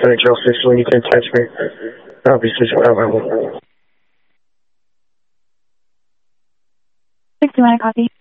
Southern Trail 6 when you can touch me. I'll be 651. 61, copy.